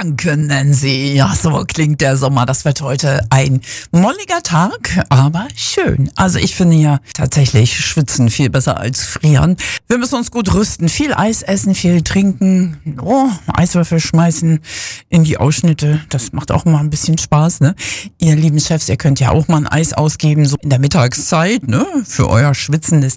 Danke, Nancy. Ja, so klingt der Sommer. Das wird heute ein molliger Tag, aber schön. Also ich finde ja tatsächlich schwitzen viel besser als frieren. Wir müssen uns gut rüsten. Viel Eis essen, viel trinken. Oh, Eiswürfel schmeißen in die Ausschnitte. Das macht auch mal ein bisschen Spaß, ne? Ihr lieben Chefs, ihr könnt ja auch mal ein Eis ausgeben, so in der Mittagszeit, ne? Für euer schwitzendes